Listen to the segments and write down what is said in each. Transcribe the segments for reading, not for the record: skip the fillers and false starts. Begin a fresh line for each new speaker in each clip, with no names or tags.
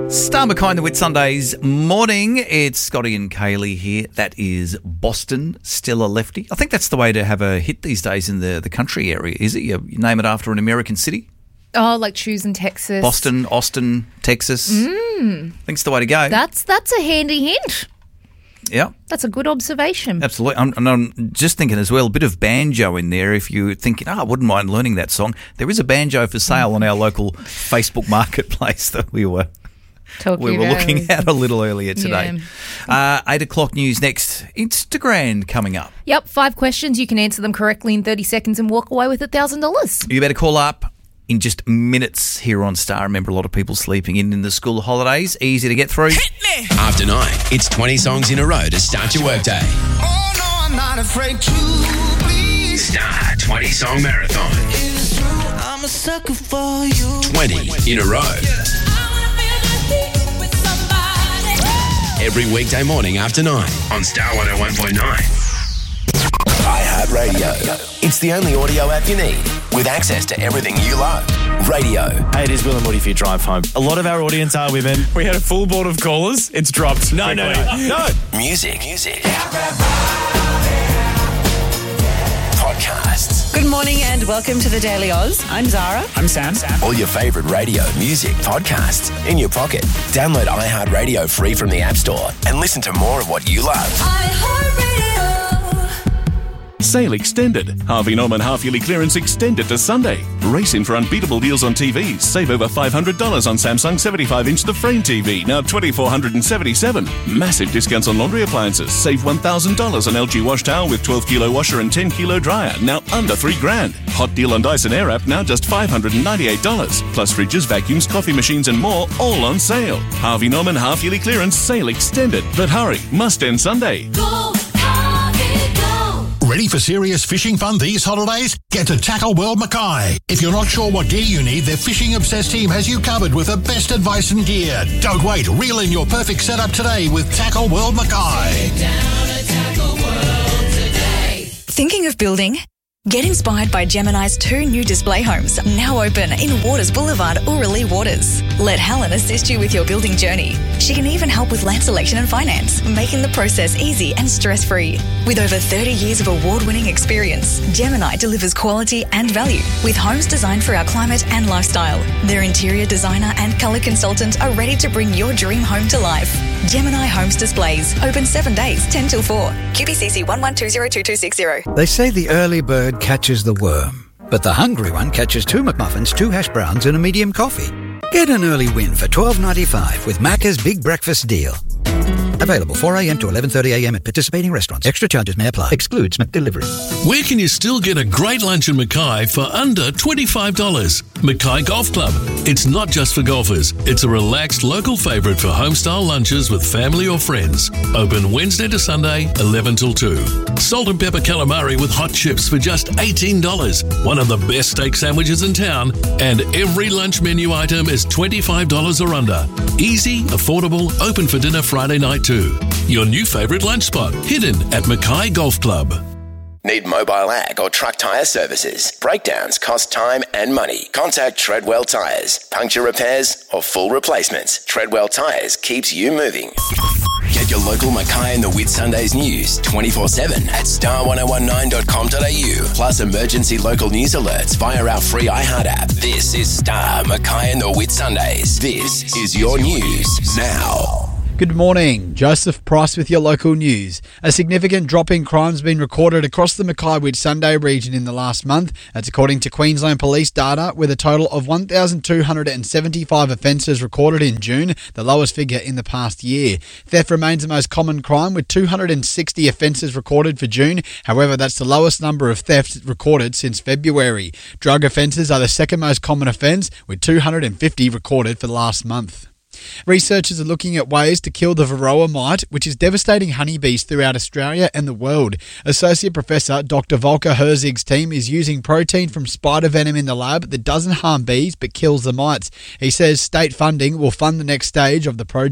Star McKay the Whitsundays morning. It's Scotty and Kaylee here. That is Boston, still a lefty. I think that's the way to have a hit these days in the country area, is it? You name it after an American city.
Oh, like choosing Texas.
Boston, Austin, Texas. I think it's the way to go.
That's a handy hint.
Yeah.
That's a good observation.
Absolutely. I'm just thinking as well, a bit of banjo in there. If you're thinking, I wouldn't mind learning that song. There is a banjo for sale on our local Facebook marketplace that we were looking at a little earlier today. Yeah. 8 o'clock news next. Instagram coming up.
Yep, 5 questions. You can answer them correctly in 30 seconds and walk away with $1,000.
You better call up in just minutes here on Star. Remember, a lot of people sleeping in the school holidays. Easy to get through.
Hit me! After 9, it's 20 songs in a row to start your workday.
Oh, no, I'm not afraid to please.
Star 20 Song Marathon.
It's true, I'm a sucker for you.
20 in a row. Every weekday morning after 9 on Star 101.9. iHeartRadio. It's the only audio app you need with access to everything you love. Radio.
Hey, it is Will and Woody for your drive home. A lot of our audience are women. We had a full board of callers. It's dropped. No.
Music. Podcasts.
Good morning and welcome to the Daily Oz. I'm Zara.
I'm Sam.
All your favourite radio, music, podcasts in your pocket. Download iHeartRadio free from the App Store and listen to more of what you love.
iHeartRadio.
Sale extended. Harvey Norman half-yearly clearance extended to Sunday. Race in for unbeatable deals on TVs. Save over $500 on Samsung 75-inch The Frame TV, now $2,477. Massive discounts on laundry appliances. Save $1,000 on LG wash towel with 12-kilo washer and 10-kilo dryer, now under $3,000. Hot deal on Dyson Airwrap, now just $598. Plus fridges, vacuums, coffee machines and more, all on sale. Harvey Norman half-yearly clearance sale extended. But hurry, must end Sunday.
Go, Harvey, go.
Ready for serious fishing fun these holidays? Get to Tackle World Mackay. If you're not sure what gear you need, their fishing obsessed team has you covered with the best advice and gear. Don't wait. Reel in your perfect setup today with Tackle World Mackay.
Thinking of building? Get inspired by Gemini's 2 new display homes, now open in Waters Boulevard, Orillia Waters. Let Helen assist you with your building journey. She can even help with land selection and finance, making the process easy and stress-free. With over 30 years of award-winning experience, Gemini delivers quality and value with homes designed for our climate and lifestyle. Their interior designer and colour consultant are ready to bring your dream home to life. Gemini Homes Displays, open 7 days, 10 till 4. QBCC 11202260.
They say the early bird catches the worm, but the hungry one catches 2 McMuffins, 2 hash browns and a medium coffee. Get an early win for $12.95 with Macca's Big Breakfast Deal. Available 4 a.m. to 11:30 a.m. at participating restaurants. Extra charges may apply. Excludes McDelivery.
Where can you still get a great lunch in Mackay for under $25? Mackay Golf Club. It's not just for golfers. It's a relaxed local favourite for home-style lunches with family or friends. Open Wednesday to Sunday, 11 till 2. Salt and pepper calamari with hot chips for just $18. One of the best steak sandwiches in town. And every lunch menu item is $25 or under. Easy, affordable, open for dinner Friday night too. Your new favourite lunch spot, hidden at Mackay Golf Club.
Need mobile ag or truck tyre services? Breakdowns cost time and money. Contact Treadwell Tyres. Puncture repairs or full replacements. Treadwell Tyres keeps you moving. Get your local Mackay and the Whitsundays news 24/7 at star1019.com.au. Plus emergency local news alerts via our free iHeart app. This is Star Mackay and the Whitsundays. This is your news now.
Good morning. Joseph Price with your local news. A significant drop in crime has been recorded across the Mackay Whitsunday region in the last month. That's according to Queensland Police data, with a total of 1,275 offences recorded in June, the lowest figure in the past year. Theft remains the most common crime, with 260 offences recorded for June. However, that's the lowest number of thefts recorded since February. Drug offences are the second most common offence, with 250 recorded for the last month. Researchers are looking at ways to kill the varroa mite, which is devastating honeybees throughout Australia and the world. Associate Professor Dr. Volker Herzig's team is using protein from spider venom in the lab that doesn't harm bees but kills the mites. He says state funding will fund the next stage of the project.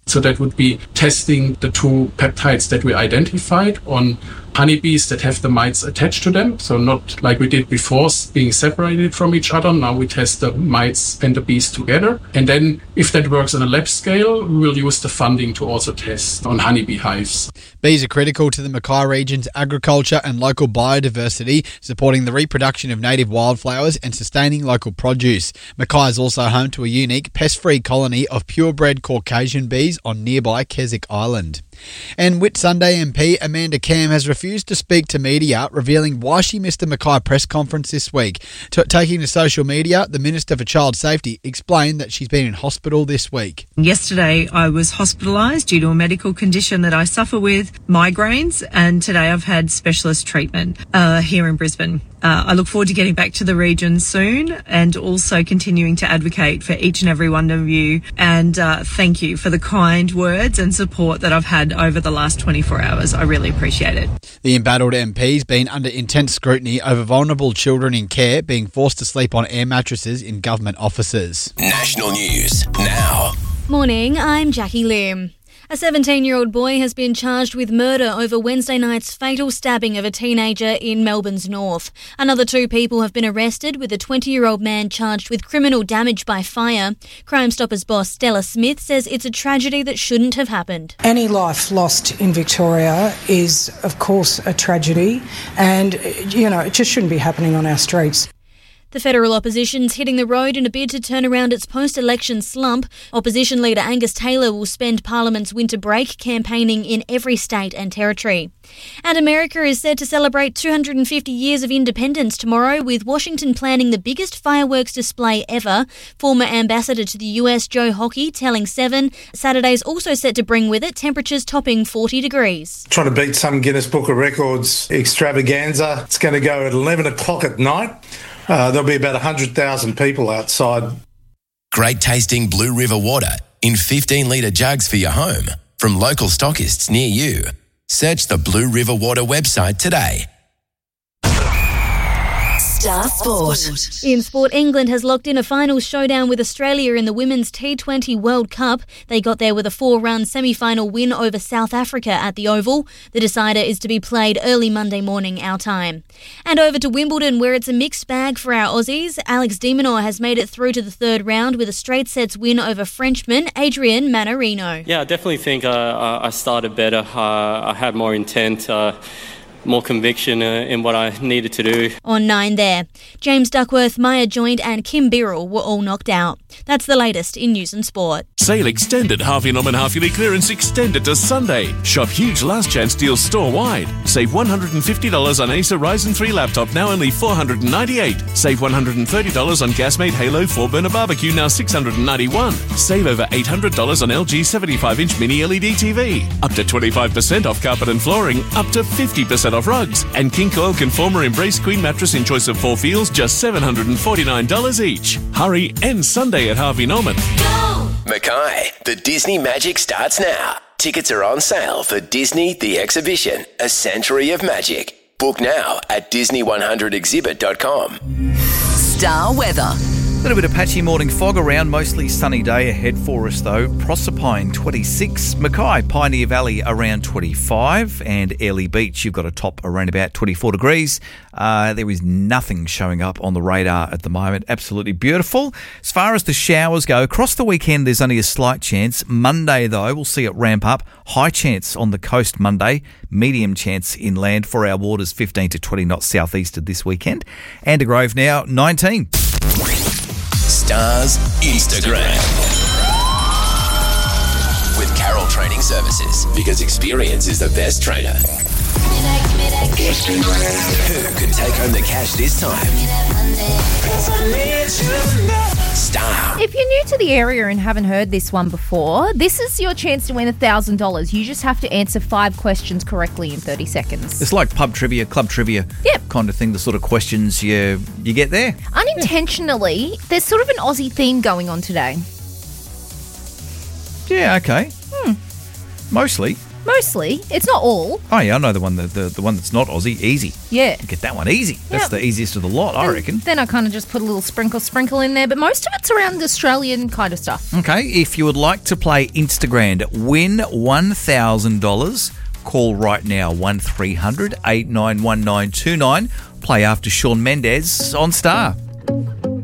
So that would be testing the two peptides that we identified on honeybees that have the mites attached to them. So not like we did before, being separated from each other. Now we test the mites and the bees together. And then if that works on a lab scale, we will use the funding to also test on honeybee hives.
Bees are critical to the Mackay region's agriculture and local biodiversity, supporting the reproduction of native wildflowers and sustaining local produce. Mackay is also home to a unique pest-free colony of purebred Caucasian bees on nearby Keswick Island. And Whitsunday MP Amanda Cam has refused to speak to media, revealing why she missed the Mackay press conference this week. Taking to social media, the Minister for Child Safety explained that she's been in hospital this week.
Yesterday I was hospitalised due to a medical condition that I suffer with, migraines, and today I've had specialist treatment here in Brisbane. I look forward to getting back to the region soon and also continuing to advocate for each and every one of you. And thank you for the kind words and support that I've had over the last 24 hours. I really appreciate it.
The embattled MP's been under intense scrutiny over vulnerable children in care being forced to sleep on air mattresses in government offices.
National news now.
Morning, I'm Jackie Lim. A 17-year-old boy has been charged with murder over Wednesday night's fatal stabbing of a teenager in Melbourne's north. Another 2 people have been arrested, with a 20-year-old man charged with criminal damage by fire. Crime Stoppers boss Stella Smith says it's a tragedy that shouldn't have happened.
Any life lost in Victoria is, of course, a tragedy, and, it just shouldn't be happening on our streets.
The federal opposition's hitting the road in a bid to turn around its post-election slump. Opposition leader Angus Taylor will spend Parliament's winter break campaigning in every state and territory. And America is set to celebrate 250 years of independence tomorrow, with Washington planning the biggest fireworks display ever. Former ambassador to the US, Joe Hockey, telling Seven Saturday's also set to bring with it temperatures topping 40 degrees.
Trying to beat some Guinness Book of Records extravaganza. It's going to go at 11 o'clock at night. There'll be about 100,000 people outside.
Great tasting Blue River water in 15-litre jugs for your home from local stockists near you. Search the Blue River Water website today.
Star Sport. In sport, England has locked in a final showdown with Australia in the Women's T20 World Cup. They got there with a 4-run semi-final win over South Africa at the Oval. The decider is to be played early Monday morning our time. And over to Wimbledon, where it's a mixed bag for our Aussies. Alex de Minaur has made it through to the 3rd round with a straight sets win over Frenchman Adrian Manarino.
Yeah, I definitely think I started better. I had more intent. More conviction in what I needed to do.
On 9 there. James Duckworth, Maya Joint and Kim Birrell were all knocked out. That's the latest in news and sport.
Sale extended. Harvey Norman half-yearly clearance extended to Sunday. Shop huge last chance deals store-wide. Save $150 on Acer Ryzen 3 laptop, now only $498. Save $130 on Gasmate Halo 4-burner barbecue, now $691. Save over $800 on LG 75-inch mini LED TV. Up to 25% off carpet and flooring. Up to 50% off rugs. And King Coil Conformer Embrace Queen mattress in choice of 4 feels, just $749 each. Hurry, end Sunday at Harvey Norman.
Go! Mackay, the Disney Magic starts now. Tickets are on sale for Disney The Exhibition, A Century of Magic. Book now at Disney100exhibit.com.
Star weather.
A little bit of patchy morning fog around, mostly sunny day ahead for us though. Proserpine 26, Mackay, Pioneer Valley around 25, and Airlie Beach you've got a top around about 24 degrees. There is nothing showing up on the radar at the moment. Absolutely beautiful. As far as the showers go, across the weekend there's only a slight chance. Monday though, we'll see it ramp up. High chance on the coast Monday, medium chance inland for our waters 15 to 20 knots southeastward this weekend. Andergrove now 19.
Stars Instagram. With Carroll Training Services, because experience is the best trainer. Who can take home the cash this time? Star.
If you're new to the area and haven't heard this one before, this is your chance to win $1,000. You just have to answer 5 questions correctly in 30 seconds.
It's like pub trivia, club trivia kind of thing, the sort of questions you get there.
Unintentionally, there's sort of an Aussie theme going on today.
Yeah, okay. Mostly.
Mostly. It's not all.
Oh, yeah, I know the one the one that's not Aussie. Easy.
Yeah.
Get that one easy. That's the easiest of the lot, I reckon.
Then I kind of just put a little sprinkle in there, but most of it's around Australian kind of stuff.
Okay, if you would like to play Instagram, win $1,000, call right now, 1300 891929. Play after Shawn Mendes on Star.